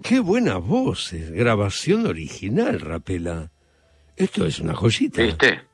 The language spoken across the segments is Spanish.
Qué buena voz, grabación original, Rapela. Esto es una joyita.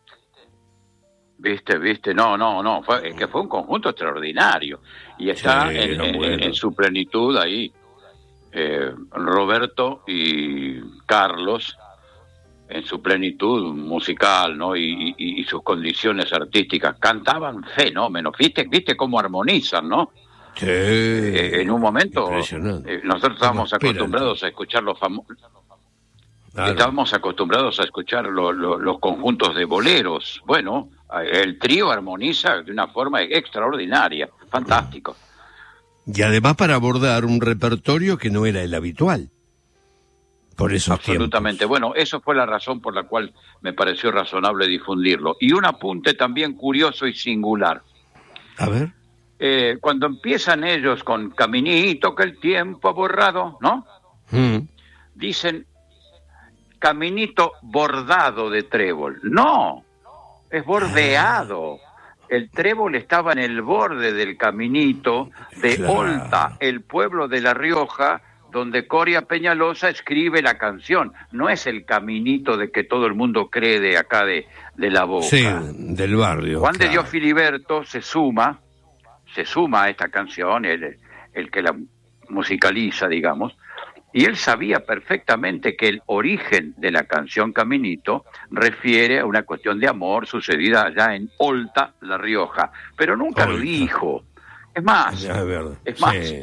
¿Viste? No, es que fue un conjunto extraordinario. Y está Sí, en su plenitud ahí. Roberto y Carlos, en su plenitud musical, ¿no? Y sus condiciones artísticas. Cantaban fenómenos. ¿Viste cómo armonizan, no? Sí, en un momento, nosotros estábamos acostumbrados a escuchar los famosos. Claro. Estábamos acostumbrados a escuchar los conjuntos de boleros. Bueno, el trío armoniza de una forma extraordinaria, fantástico. Y además para abordar un repertorio que no era el habitual. Por esos absolutamente. Tiempos. Bueno, eso fue la razón por la cual me pareció razonable difundirlo. Y un apunte también curioso y singular. A ver. Cuando empiezan ellos con Caminito que el tiempo ha borrado, ¿no? Dicen caminito bordado de trébol. No, es bordeado. El trébol estaba en el borde del caminito de Olta, el pueblo de La Rioja, donde Coria Peñalosa escribe la canción. No es el caminito de que todo el mundo cree de acá de La Boca. Sí, del barrio. Juan de Dios Filiberto se suma a esta canción, el que la musicaliza, digamos, y él sabía perfectamente que el origen de la canción Caminito refiere a una cuestión de amor sucedida allá en Olta, La Rioja, pero nunca lo dijo. Es más, sí.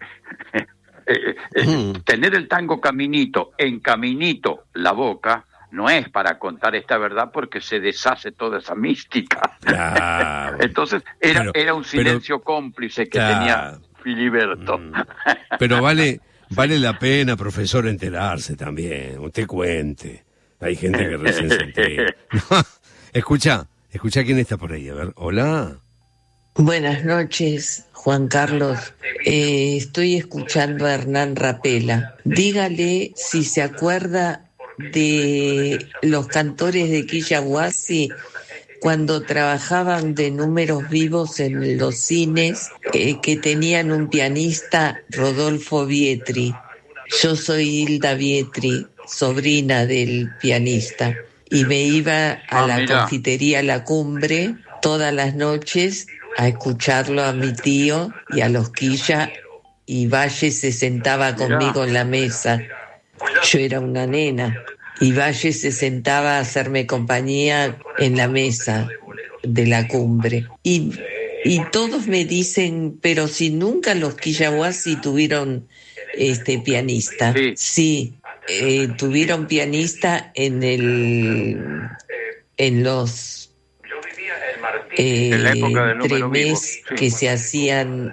Tener el tango Caminito en Caminito, La Boca, no es para contar esta verdad porque se deshace toda esa mística. Claro. Entonces era un silencio cómplice que tenía Filiberto. Pero vale la pena, profesor, enterarse también. Usted cuente. Hay gente que recién se entera. Escucha quién está por ahí. A ver, hola. Buenas noches, Juan Carlos. Estoy escuchando a Hernán Rapela. Dígale si se acuerda de los cantores de Quillahuasi cuando trabajaban de números vivos en los cines, que tenían un pianista, Rodolfo Vietri. Yo soy Hilda Vietri, sobrina del pianista, y me iba a la confitería La Cumbre todas las noches a escucharlo a mi tío y a los Quilla, y Valle se sentaba conmigo en la mesa. Yo era una nena y Valle se sentaba a hacerme compañía en la mesa de La Cumbre. Y todos me dicen, pero si nunca los Quillahuasi tuvieron pianista. Sí, tuvieron pianista en los tremés que se hacían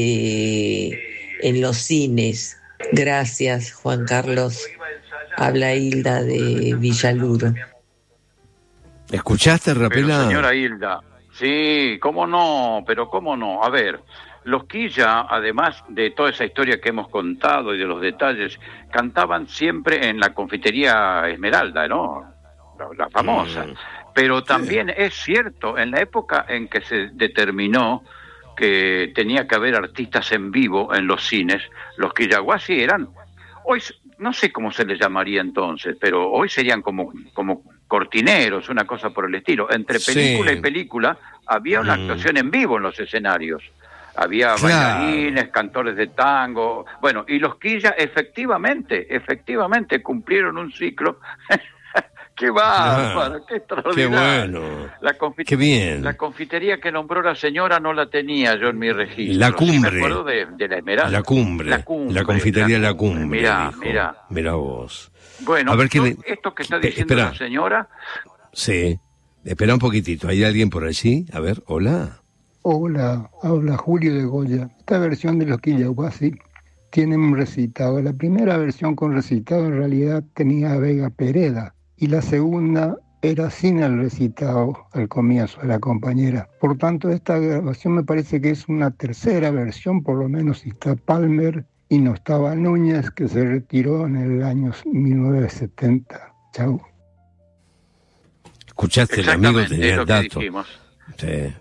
en los cines. Gracias, Juan Carlos. Habla Hilda de Villaluro. ¿Escuchaste, Rapela? Pero, señora Hilda, sí, cómo no. A ver, los Quilla, además de toda esa historia que hemos contado y de los detalles, cantaban siempre en la confitería Esmeralda, ¿no? La famosa. Pero también es cierto, en la época en que se determinó que tenía que haber artistas en vivo en los cines, los Quillahuasi eran, hoy no sé cómo se les llamaría entonces, pero hoy serían como cortineros, una cosa por el estilo. Entre película y película había una actuación en vivo en los escenarios. Había bailarines, cantores de tango, bueno, y los Quilla efectivamente cumplieron un ciclo. ¡Qué bárbaro! ¡Qué extraordinario! ¡Qué bueno! ¡Qué bien! La confitería que nombró la señora no la tenía yo en mi registro. La Cumbre. Sí, me acuerdo de la Esmeralda. La Cumbre. La confitería La Cumbre. Mirá vos. Bueno, a ver, esto que está diciendo la señora... Sí. Espera un poquitito. ¿Hay alguien por allí? A ver, hola. Hola, habla Julio de Goya. Esta versión de los Quillahuasi tiene un recitado. La primera versión con recitado en realidad tenía a Vega Pereda, y la segunda era sin el recitado al comienzo de la compañera. Por tanto, esta grabación me parece que es una tercera versión, por lo menos si está Palmer y no estaba Núñez, que se retiró en el año 1970. Chau. ¿Escuchaste? El amigo tenía el dato. Sí,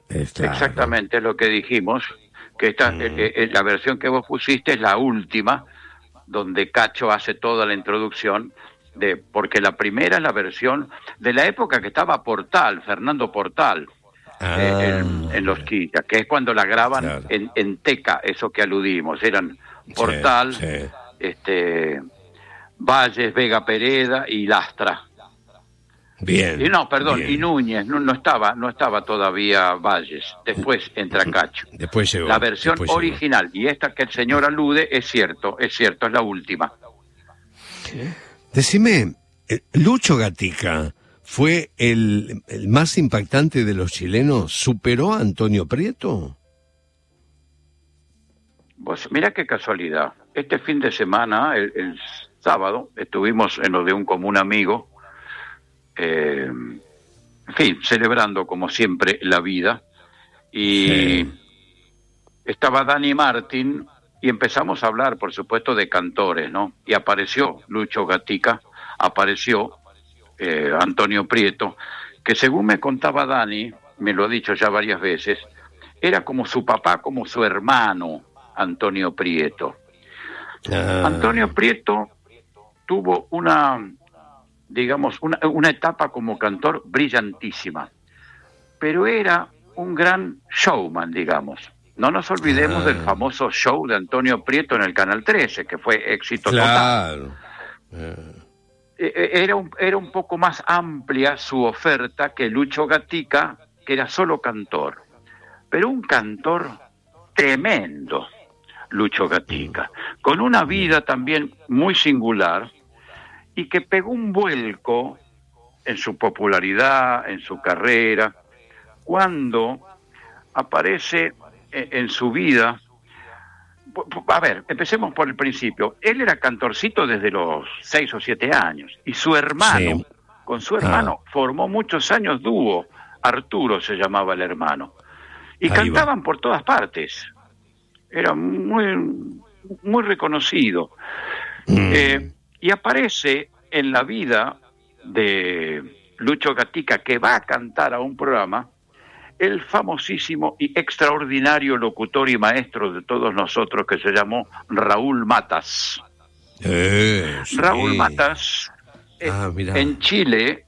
exactamente lo que dijimos, que la versión que vos pusiste es la última, donde Cacho hace toda la introducción, porque la primera es la versión de la época que estaba Portal, Fernando Portal, en Los Quillas, que es cuando la graban, claro, en Teca, eso que aludimos, eran Portal, Valles, Vega Pereda y Lastra. Bien. Y no, perdón, bien. Y Núñez, no estaba todavía Valles. Después entra Cacho. Después llegó. La versión original, y esta que el señor alude, es cierto, es la última. Decime, Lucho Gatica fue el más impactante de los chilenos, ¿superó a Antonio Prieto? Pues mira qué casualidad. Este fin de semana, el sábado, estuvimos en lo de un común amigo, en fin, celebrando como siempre la vida, y estaba Dani Martín y empezamos a hablar, por supuesto, de cantores, ¿no? Y apareció Lucho Gatica, apareció Antonio Prieto, que según me contaba Dani, me lo ha dicho ya varias veces, era como su papá, como su hermano, Antonio Prieto. Antonio Prieto tuvo una etapa como cantor brillantísima, pero era un gran showman, digamos. No nos olvidemos del famoso show de Antonio Prieto en el Canal 13, que fue éxito total. Era un poco más amplia su oferta que Lucho Gatica, que era solo cantor, pero un cantor tremendo, Lucho Gatica, con una vida también muy singular, y que pegó un vuelco en su popularidad, en su carrera, cuando aparece en su vida. A ver, empecemos por el principio. Él era cantorcito desde los 6 o 7 años, y su hermano, con su hermano, formó muchos años dúo. Arturo se llamaba el hermano, y cantaban por todas partes. Era muy, muy reconocido. Y aparece en la vida de Lucho Gatica, que va a cantar a un programa, el famosísimo y extraordinario locutor y maestro de todos nosotros, que se llamó Raúl Matas. Sí. Raúl Matas, en Chile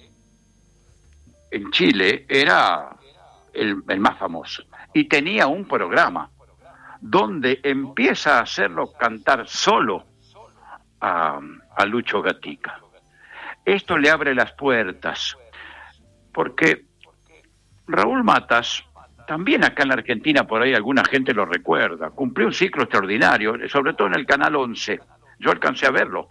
era el más famoso, y tenía un programa donde empieza a hacerlo cantar solo a Lucho Gatica. Esto le abre las puertas, porque Raúl Matas, también acá en la Argentina, por ahí alguna gente lo recuerda, cumplió un ciclo extraordinario, sobre todo en el Canal 11. Yo alcancé a verlo.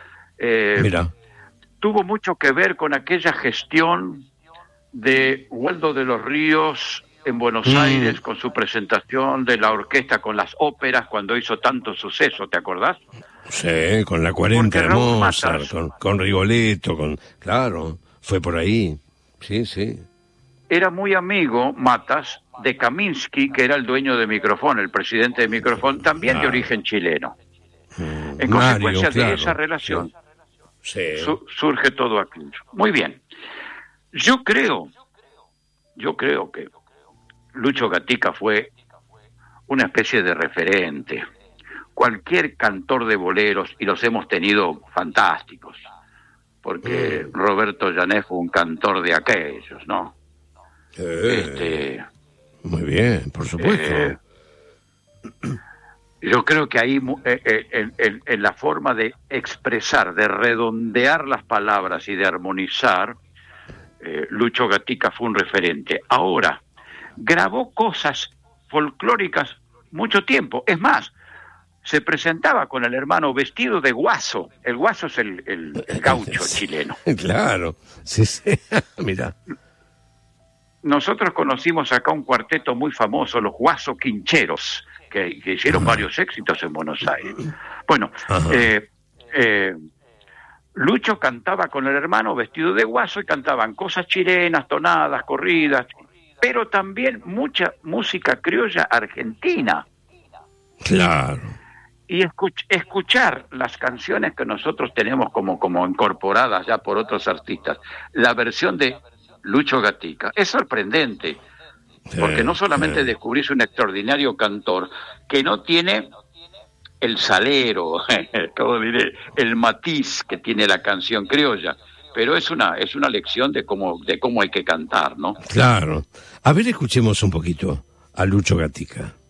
Tuvo mucho que ver con aquella gestión de Waldo de los Ríos en Buenos Aires, con su presentación de la orquesta con las óperas, cuando hizo tanto suceso, ¿te acordás? Sí, con la 40 de Mozart, con Rigoletto, claro, fue por ahí, sí. Era muy amigo, Matas, de Kaminsky, que era el dueño de Microfón, el presidente de Microfón, también de origen chileno. En consecuencia de esa relación, surge todo aquello. Muy bien. Yo creo que Lucho Gatica fue una especie de referente. Cualquier cantor de boleros, y los hemos tenido fantásticos, porque Roberto Llané fue un cantor de aquellos, ¿no? Muy bien, por supuesto. Yo creo que ahí, en la forma de expresar, de redondear las palabras y de armonizar, Lucho Gatica fue un referente. Ahora, grabó cosas folclóricas mucho tiempo. Es más, se presentaba con el hermano vestido de guaso. El guaso es el gaucho chileno. Claro, sí, mira. Nosotros conocimos acá un cuarteto muy famoso, los Guaso Quincheros, que hicieron varios éxitos en Buenos Aires. Bueno, Lucho cantaba con el hermano vestido de guaso, y cantaban cosas chilenas, tonadas, corridas, pero también mucha música criolla argentina. Claro. Y escuchar las canciones que nosotros tenemos como incorporadas ya por otros artistas, la versión de Lucho Gatica, es sorprendente, porque no solamente descubrís un extraordinario cantor que no tiene el salero, como diré, el matiz que tiene la canción criolla. Pero es una lección de cómo hay que cantar, ¿no? Claro. A ver, escuchemos un poquito a Lucho Gatica.